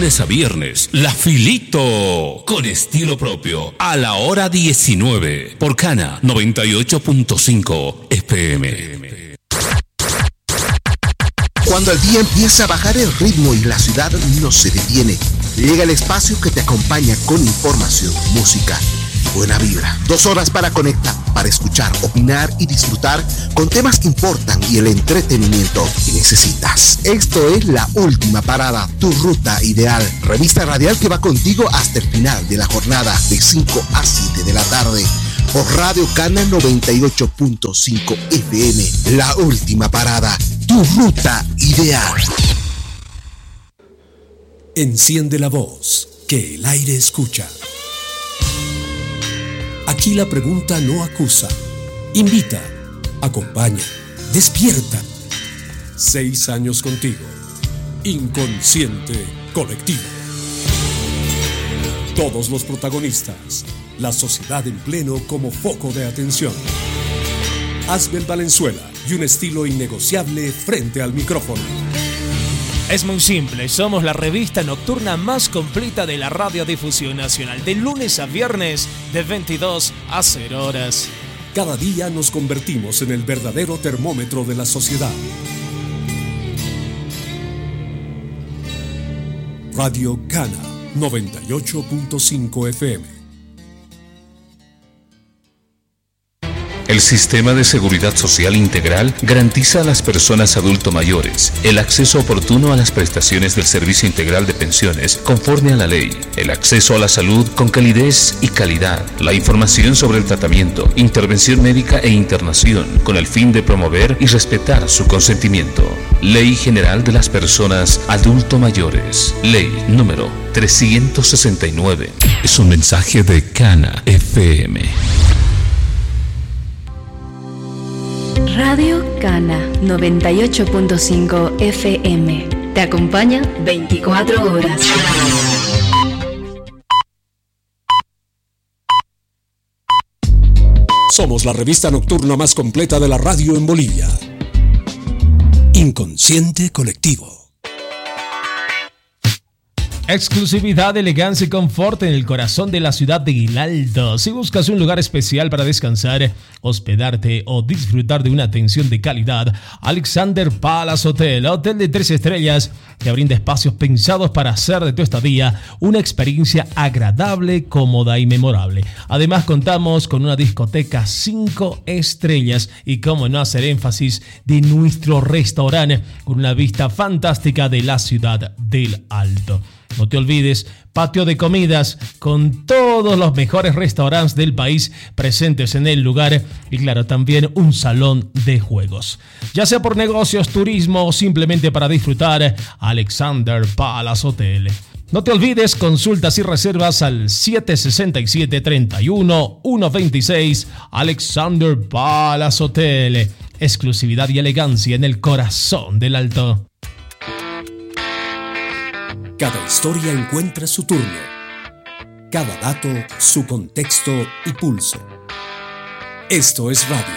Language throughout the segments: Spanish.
lunes a viernes, La Filito, con estilo propio, a la hora 19, por Cana 98.5 FM. Cuando el día empieza a bajar el ritmo y la ciudad no se detiene, llega el espacio que te acompaña con información, música, buena vibra. 2 horas para conectar, para escuchar, opinar y disfrutar con temas que importan y el entretenimiento que necesitas. Esto es La Última Parada, tu ruta ideal. Revista radial que va contigo hasta el final de la jornada, de 5 a 7 de la tarde. Por Radio Cana 98.5 FM. La Última Parada, tu ruta ideal. Enciende la voz, que el aire escucha. Aquí la pregunta no acusa, invita, acompaña, despierta. 6 años contigo, inconsciente colectivo. Todos los protagonistas, la sociedad en pleno como foco de atención. Asbel Valenzuela y un estilo innegociable frente al micrófono. Es muy simple, somos la revista nocturna más completa de la radiodifusión nacional, de lunes a viernes, de 22 a 0 horas. Cada día nos convertimos en el verdadero termómetro de la sociedad. Radio Cana 98.5 FM. El Sistema de Seguridad Social Integral garantiza a las personas adulto mayores el acceso oportuno a las prestaciones del Servicio Integral de Pensiones conforme a la ley, el acceso a la salud con calidez y calidad, la información sobre el tratamiento, intervención médica e internación con el fin de promover y respetar su consentimiento. Ley General de las Personas Adulto Mayores, Ley número 369. Es un mensaje de Cana FM. Radio Cana 98.5 FM. Te acompaña 24 horas. Somos la revista nocturna más completa de la radio en Bolivia. Inconsciente colectivo. Exclusividad, elegancia y confort en el corazón de la ciudad de Guinaldo. Si buscas un lugar especial para descansar, hospedarte o disfrutar de una atención de calidad, Alexander Palace Hotel, hotel de 3 estrellas, te brinda espacios pensados para hacer de tu estadía una experiencia agradable, cómoda y memorable. Además, contamos con una discoteca 5 estrellas y, cómo no hacer énfasis, de nuestro restaurante con una vista fantástica de la ciudad del Alto. No te olvides, patio de comidas con todos los mejores restaurantes del país presentes en el lugar y, claro, también un salón de juegos. Ya sea por negocios, turismo o simplemente para disfrutar, Alexander Palace Hotel. No te olvides, consultas y reservas al 767-31-126. Alexander Palace Hotel. Exclusividad y elegancia en el corazón del Alto. Cada historia encuentra su turno. Cada dato, su contexto y pulso. Esto es radio.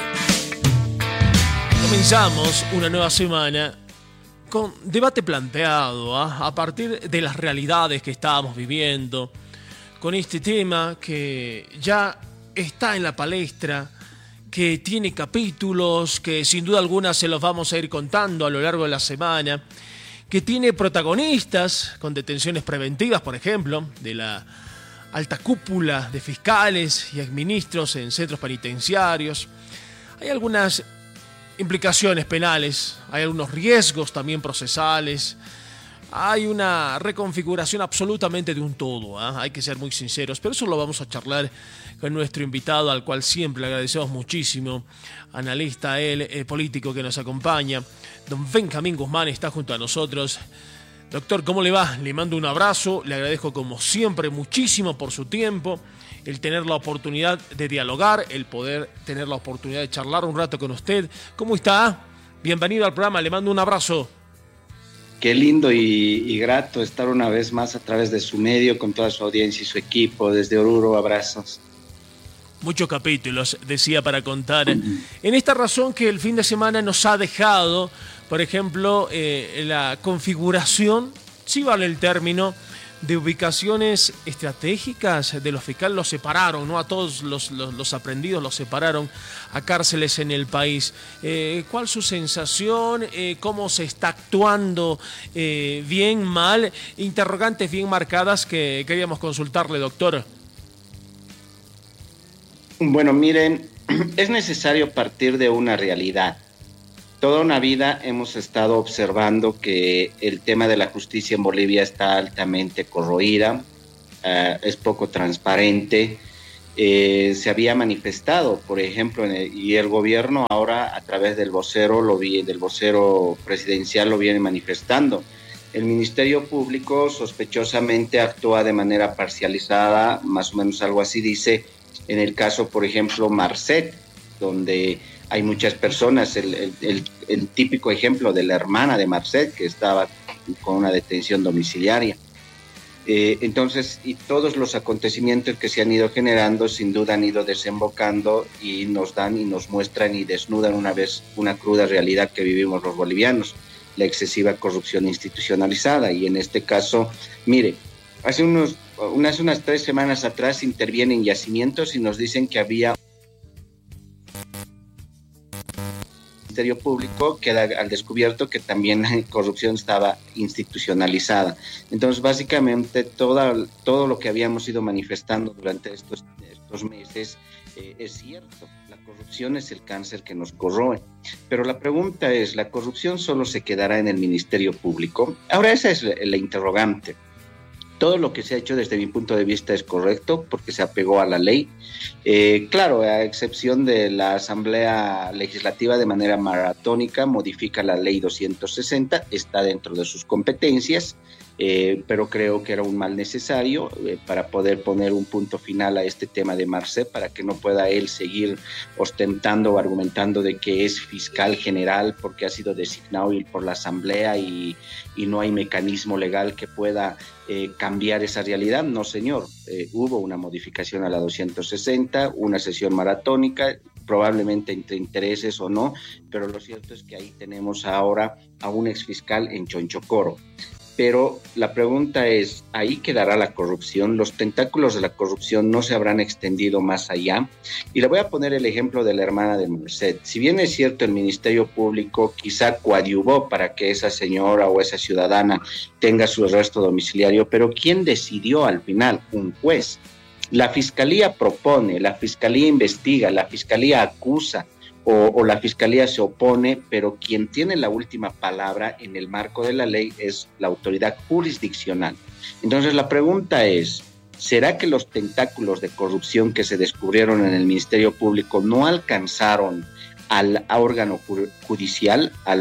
Comenzamos una nueva semana con debate planteado a partir de las realidades que estábamos viviendo, con este tema que ya está en la palestra, que tiene capítulos, que sin duda alguna se los vamos a ir contando a lo largo de la semana, que tiene protagonistas con detenciones preventivas, por ejemplo, de la alta cúpula de fiscales y exministros en centros penitenciarios. Hay algunas implicaciones penales, hay algunos riesgos también procesales, hay una reconfiguración absolutamente de un todo, hay que ser muy sinceros, pero eso lo vamos a charlar con nuestro invitado, al cual siempre le agradecemos muchísimo, analista político que nos acompaña. Don Benjamín Guzmán está junto a nosotros. Doctor, ¿cómo le va? Le mando un abrazo, le agradezco como siempre muchísimo por su tiempo, el tener la oportunidad de dialogar, el poder tener la oportunidad de charlar un rato con usted. ¿Cómo está? Bienvenido al programa, le mando un abrazo. Qué lindo y grato estar una vez más a través de su medio con toda su audiencia y su equipo. Desde Oruro, abrazos. Muchos capítulos, decía, para contar. En esta razón que el fin de semana nos ha dejado, por ejemplo, la configuración, si vale el término, de ubicaciones estratégicas de los fiscales, los separaron, ¿no? A todos los aprendidos los separaron a cárceles en el país. ¿Cuál es su sensación? ¿Cómo se está actuando? ¿Bien, mal? Interrogantes bien marcadas que queríamos consultarle, doctor. Bueno, miren, es necesario partir de una realidad. Toda una vida hemos estado observando que el tema de la justicia en Bolivia está altamente corroída, es poco transparente. Se había manifestado, por ejemplo, y el gobierno ahora a través del vocero presidencial lo viene manifestando. El Ministerio Público sospechosamente actúa de manera parcializada, más o menos algo así dice, en el caso, por ejemplo, Marcet, donde hay muchas personas, el típico ejemplo de la hermana de Marcet, que estaba con una detención domiciliaria. Entonces, y todos los acontecimientos que se han ido generando, sin duda han ido desembocando y nos dan y nos muestran y desnudan una vez una cruda realidad que vivimos los bolivianos, la excesiva corrupción institucionalizada. Y en este caso, mire, hace unas 3 semanas atrás intervienen yacimientos y nos dicen que había Ministerio Público queda al descubierto que también la corrupción estaba institucionalizada. Entonces, básicamente, todo lo que habíamos ido manifestando durante estos meses es cierto. La corrupción es el cáncer que nos corroe. Pero la pregunta es, ¿la corrupción solo se quedará en el Ministerio Público? Ahora, esa es la interrogante. Todo lo que se ha hecho desde mi punto de vista es correcto porque se apegó a la ley. Claro, a excepción de la Asamblea Legislativa de manera maratónica, modifica la ley 260, está dentro de sus competencias, pero creo que era un mal necesario para poder poner un punto final a este tema de Marcet, para que no pueda él seguir ostentando o argumentando de que es fiscal general porque ha sido designado por la Asamblea y no hay mecanismo legal que pueda cambiar esa realidad. No, señor, hubo una modificación a la 260, una sesión maratónica, probablemente entre intereses o no, pero lo cierto es que ahí tenemos ahora a un exfiscal en Chonchocoro. Pero la pregunta es, ¿ahí quedará la corrupción? ¿Los tentáculos de la corrupción no se habrán extendido más allá? Y le voy a poner el ejemplo de la hermana de Marcet. Si bien es cierto, el Ministerio Público quizá coadyuvó para que esa señora o esa ciudadana tenga su arresto domiciliario, pero ¿quién decidió al final? Un juez. La Fiscalía propone, la Fiscalía investiga, la Fiscalía acusa, o la Fiscalía se opone, pero quien tiene la última palabra en el marco de la ley es la autoridad jurisdiccional. Entonces la pregunta es, ¿será que los tentáculos de corrupción que se descubrieron en el Ministerio Público no alcanzaron al órgano judicial, a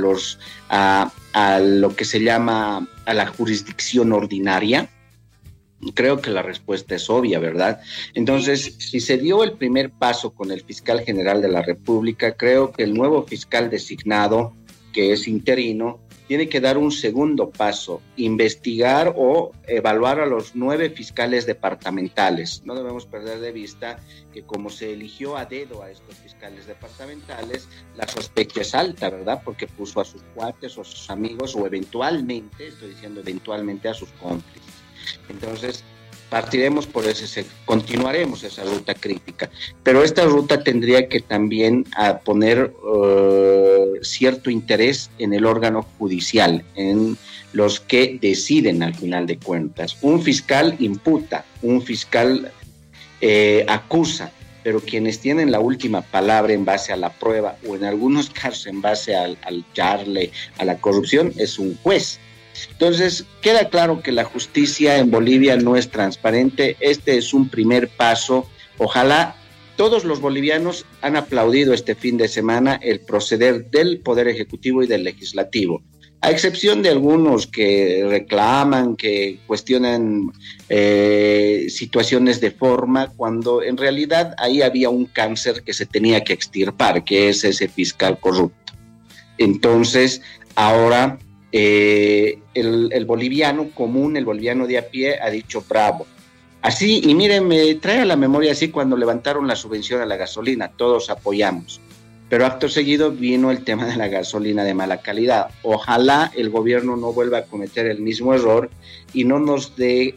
lo que se llama a la jurisdicción ordinaria? Creo que la respuesta es obvia, ¿verdad? Entonces, si se dio el primer paso con el fiscal general de la República, creo que el nuevo fiscal designado, que es interino, tiene que dar un segundo paso, investigar o evaluar a los 9 fiscales departamentales. No debemos perder de vista que como se eligió a dedo a estos fiscales departamentales, la sospecha es alta, ¿verdad? Porque puso a sus cuates o a sus amigos o eventualmente, estoy diciendo eventualmente, a sus cómplices. Entonces, continuaremos esa ruta crítica, pero esta ruta tendría que también poner cierto interés en el órgano judicial, en los que deciden al final de cuentas. Un fiscal imputa, un fiscal acusa, pero quienes tienen la última palabra en base a la prueba o en algunos casos en base al charle, a la corrupción, es un juez. Entonces, queda claro que la justicia en Bolivia no es transparente. Este es un primer paso. Ojalá todos los bolivianos han aplaudido este fin de semana el proceder del Poder Ejecutivo y del Legislativo, a excepción de algunos que reclaman, que cuestionan situaciones de forma, cuando en realidad ahí había un cáncer que se tenía que extirpar, que es ese fiscal corrupto. Entonces, ahora el boliviano común, el boliviano de a pie ha dicho bravo. Así, y miren, me trae a la memoria así cuando levantaron la subvención a la gasolina, todos apoyamos. Pero acto seguido vino el tema de la gasolina de mala calidad. Ojalá el gobierno no vuelva a cometer el mismo error y no nos dé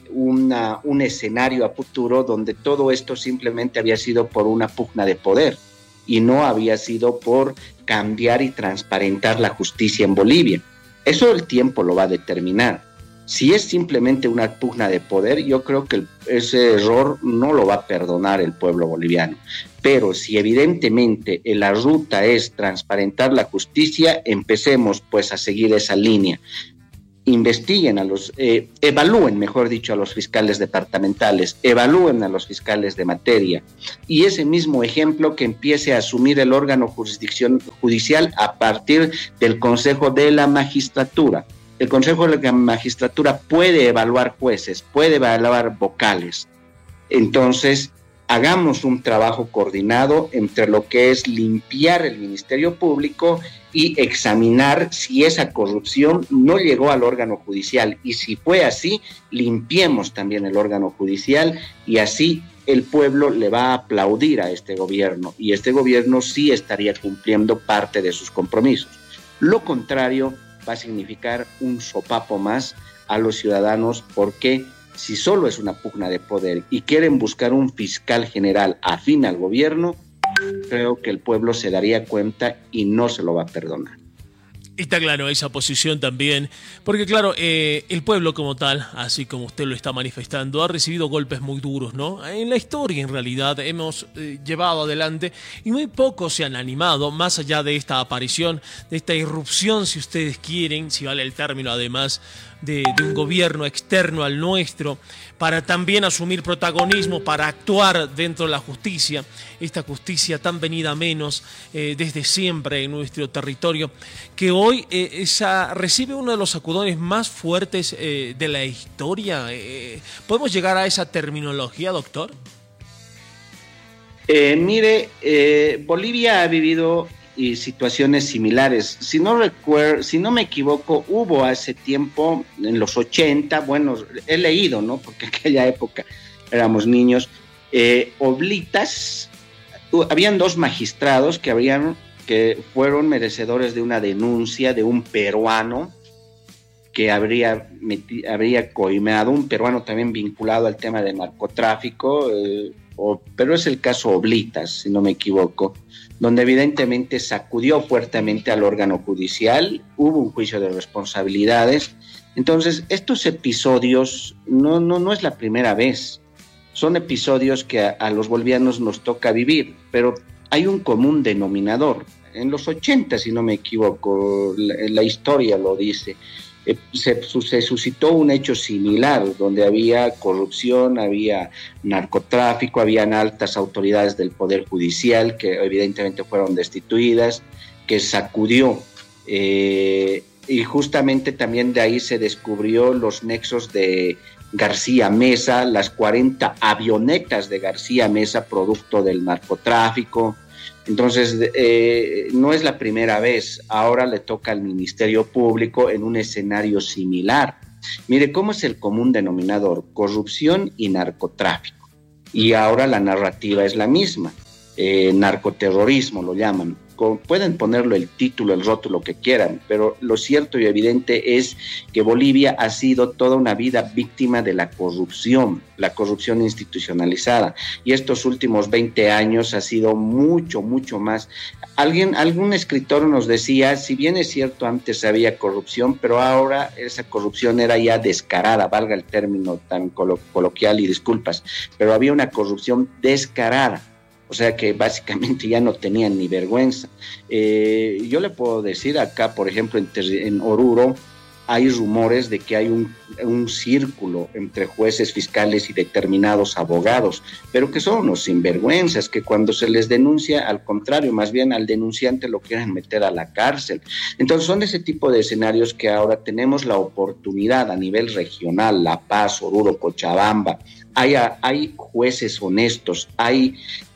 un escenario a futuro donde todo esto simplemente había sido por una pugna de poder y no había sido por cambiar y transparentar la justicia en Bolivia. Eso el tiempo lo va a determinar. Si es simplemente una pugna de poder, yo creo que ese error no lo va a perdonar el pueblo boliviano. Pero si evidentemente la ruta es transparentar la justicia, empecemos pues a seguir esa línea. Investiguen evalúen, mejor dicho, a los fiscales departamentales, evalúen a los fiscales de materia, y ese mismo ejemplo que empiece a asumir el órgano judicial a partir del Consejo de la Magistratura. El Consejo de la Magistratura puede evaluar jueces, puede evaluar vocales. Entonces, hagamos un trabajo coordinado entre lo que es limpiar el Ministerio Público y examinar si esa corrupción no llegó al órgano judicial. Y si fue así, limpiemos también el órgano judicial y así el pueblo le va a aplaudir a este gobierno y este gobierno sí estaría cumpliendo parte de sus compromisos. Lo contrario va a significar un sopapo más a los ciudadanos porque si solo es una pugna de poder y quieren buscar un fiscal general afín al gobierno, creo que el pueblo se daría cuenta y no se lo va a perdonar. Está claro esa posición también, porque claro, el pueblo como tal, así como usted lo está manifestando, ha recibido golpes muy duros, ¿no? En la historia, en realidad, hemos llevado adelante y muy pocos se han animado, más allá de esta aparición, de esta irrupción, si ustedes quieren, si vale el término además, de un gobierno externo al nuestro, para también asumir protagonismo, para actuar dentro de la justicia, esta justicia tan venida a menos desde siempre en nuestro territorio, que hoy recibe uno de los sacudones más fuertes de la historia. ¿Podemos llegar a esa terminología, doctor? Mire, Bolivia ha vivido situaciones similares. Si no me equivoco, hubo hace tiempo, en los 80, bueno, he leído, ¿no? Porque en aquella época éramos niños, oblitas, habían 2 magistrados que fueron merecedores de una denuncia de un peruano que habría coimeado, un peruano también vinculado al tema de narcotráfico, pero es el caso Oblitas, si no me equivoco, donde evidentemente sacudió fuertemente al órgano judicial, hubo un juicio de responsabilidades. Entonces, estos episodios no es la primera vez, son episodios que a los bolivianos nos toca vivir, pero hay un común denominador. En los 80, si no me equivoco, la historia lo dice, se suscitó un hecho similar donde había corrupción, había narcotráfico, habían altas autoridades del Poder Judicial que evidentemente fueron destituidas, que sacudió y justamente también de ahí se descubrió los nexos de García Meza, las 40 avionetas de García Meza producto del narcotráfico. Entonces, no es la primera vez, ahora le toca al Ministerio Público en un escenario similar. Mire, ¿cómo es el común denominador? Corrupción y narcotráfico. Y ahora la narrativa es la misma, narcoterrorismo lo llaman. Pueden ponerlo el título, el rótulo que quieran, pero lo cierto y evidente es que Bolivia ha sido toda una vida víctima de la corrupción institucionalizada, y estos últimos 20 años ha sido mucho más. Algún escritor nos decía, si bien es cierto antes había corrupción, pero ahora esa corrupción era ya descarada, valga el término tan coloquial y disculpas, pero había una corrupción descarada. O sea que básicamente ya no tenían ni vergüenza. Yo le puedo decir acá, por ejemplo, en Oruro, hay rumores de que hay un círculo entre jueces, fiscales y determinados abogados, pero que son unos sinvergüenzas, que cuando se les denuncia, al contrario, más bien al denunciante lo quieren meter a la cárcel. Entonces son ese tipo de escenarios que ahora tenemos la oportunidad a nivel regional, La Paz, Oruro, Cochabamba. Hay jueces honestos, hay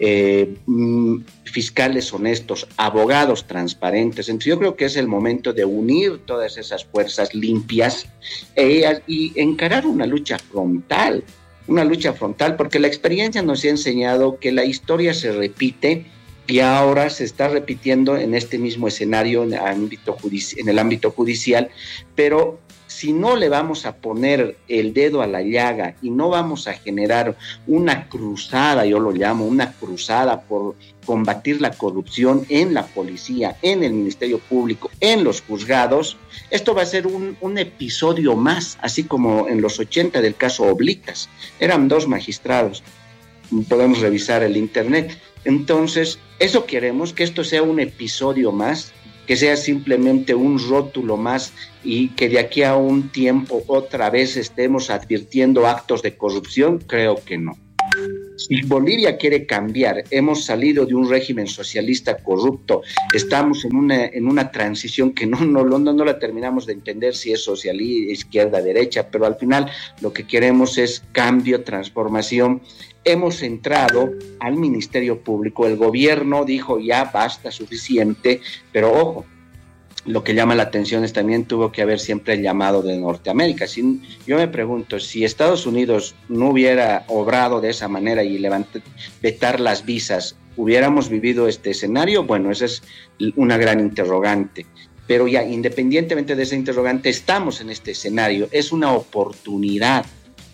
fiscales honestos, abogados transparentes. Entonces yo creo que es el momento de unir todas esas fuerzas limpias y encarar una lucha frontal, porque la experiencia nos ha enseñado que la historia se repite y ahora se está repitiendo en este mismo escenario en el ámbito judicial, pero si no le vamos a poner el dedo a la llaga y no vamos a generar una cruzada, yo lo llamo una cruzada por combatir la corrupción en la policía, en el Ministerio Público, en los juzgados, esto va a ser un episodio más, así como en los 80 del caso Oblitas. Eran 2 magistrados, podemos revisar el internet. Entonces, eso queremos, que esto sea un episodio más, que sea simplemente un rótulo más y que de aquí a un tiempo otra vez estemos advirtiendo actos de corrupción. Creo que no. Si Bolivia quiere cambiar, hemos salido de un régimen socialista corrupto, estamos en una transición que no la terminamos de entender si es socialista, izquierda, derecha, pero al final lo que queremos es cambio, transformación. Hemos entrado al Ministerio Público, el gobierno dijo ya basta, suficiente, pero ojo, lo que llama la atención es también tuvo que haber siempre el llamado de Norteamérica. Yo me pregunto, si Estados Unidos no hubiera obrado de esa manera y vetar las visas, ¿hubiéramos vivido este escenario? Bueno, esa es una gran interrogante. Pero ya, independientemente de ese interrogante, estamos en este escenario. Es una oportunidad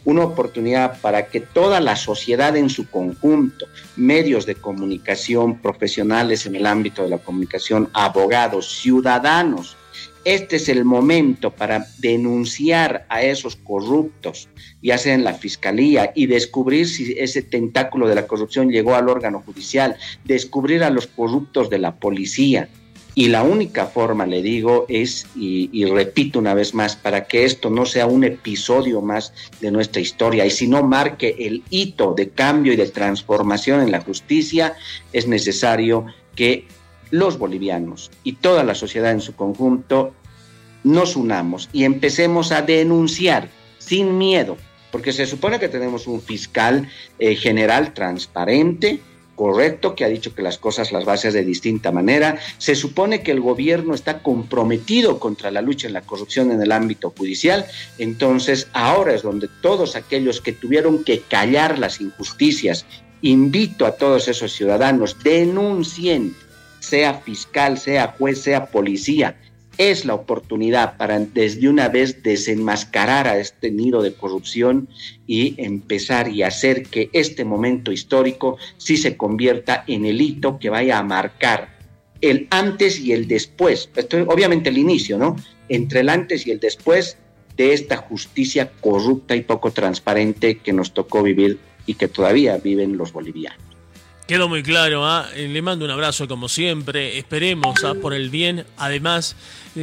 para que toda la sociedad en su conjunto, medios de comunicación, profesionales en el ámbito de la comunicación, abogados, ciudadanos, este es el momento para denunciar a esos corruptos, ya sea en la fiscalía, y descubrir si ese tentáculo de la corrupción llegó al órgano judicial, descubrir a los corruptos de la policía. Y la única forma, le digo, es, y repito una vez más, para que esto no sea un episodio más de nuestra historia y si no marque el hito de cambio y de transformación en la justicia, es necesario que los bolivianos y toda la sociedad en su conjunto nos unamos y empecemos a denunciar sin miedo, porque se supone que tenemos un fiscal general transparente, correcto, que ha dicho que las cosas las va a hacer de distinta manera. Se supone que el gobierno está comprometido contra la lucha en la corrupción en el ámbito judicial. Entonces, ahora es donde todos aquellos que tuvieron que callar las injusticias, invito a todos esos ciudadanos, denuncien, sea fiscal, sea juez, sea policía. Es la oportunidad para desde una vez desenmascarar a este nido de corrupción y empezar y hacer que este momento histórico sí se convierta en el hito que vaya a marcar el antes y el después. Esto es obviamente el inicio, ¿no? Entre el antes y el después de esta justicia corrupta y poco transparente que nos tocó vivir y que todavía viven los bolivianos. Quedó muy claro, le mando un abrazo como siempre, esperemos por el bien, además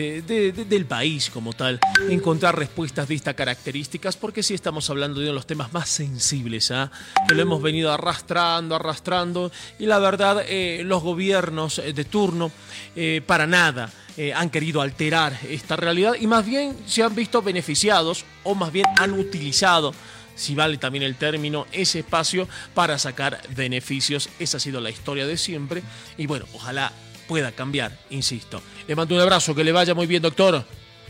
del país como tal, encontrar respuestas de estas características, porque sí estamos hablando de uno de los temas más sensibles, que lo hemos venido arrastrando, y la verdad los gobiernos de turno para nada han querido alterar esta realidad y más bien se han visto beneficiados o más bien han utilizado, si vale también el término, ese espacio para sacar beneficios. Esa ha sido la historia de siempre y bueno, ojalá pueda cambiar, insisto. Le mando un abrazo, que le vaya muy bien, doctor.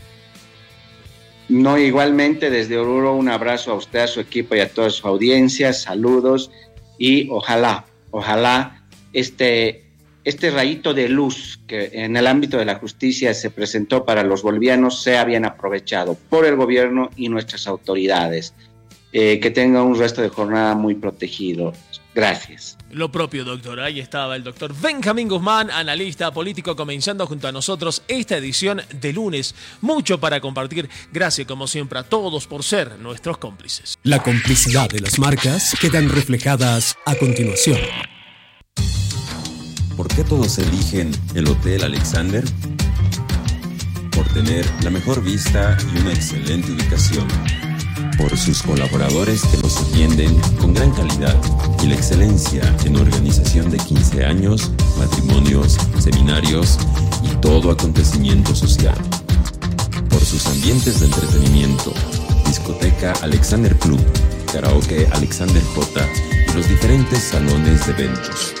No, igualmente desde Oruro un abrazo a usted, a su equipo y a toda su audiencia, saludos y ojalá este rayito de luz que en el ámbito de la justicia se presentó para los bolivianos sea bien aprovechado por el gobierno y nuestras autoridades. Que tenga un resto de jornada muy protegido. Gracias. Lo propio, doctor. Ahí estaba el doctor Benjamín Guzmán, analista político, comenzando junto a nosotros esta edición de lunes. Mucho para compartir. Gracias, como siempre, a todos por ser nuestros cómplices. La complicidad de las marcas quedan reflejadas a continuación. ¿Por qué todos eligen el Hotel Alexander? Por tener la mejor vista y una excelente ubicación. Por sus colaboradores que los atienden con gran calidad y la excelencia en organización de 15 años, matrimonios, seminarios y todo acontecimiento social. Por sus ambientes de entretenimiento, discoteca Alexander Club, karaoke Alexander J y los diferentes salones de eventos.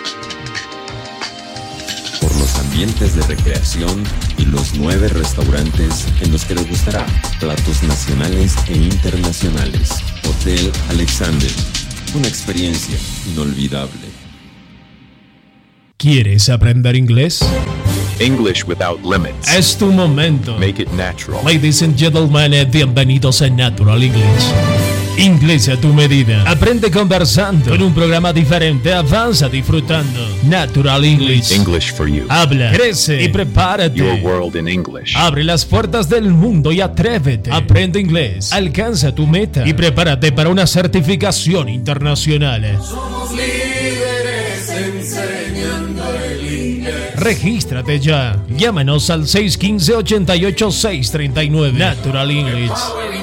Por los ambientes de recreación y los 9 restaurantes en los que les gustará platos nacionales e internacionales. Hotel Alexander, una experiencia inolvidable. ¿Quieres aprender inglés? English without limits. Es tu momento. Make it natural. Ladies and gentlemen, bienvenidos a Natural English. Inglés a tu medida. Aprende conversando. Con un programa diferente, avanza disfrutando. Natural English. English for you. Habla, crece y prepárate. Your world in English. Abre las puertas del mundo y atrévete. Aprende inglés. Alcanza tu meta y prepárate para una certificación internacional. Somos líderes enseñando el inglés. Regístrate ya. Llámanos al 615-88-639. Natural English.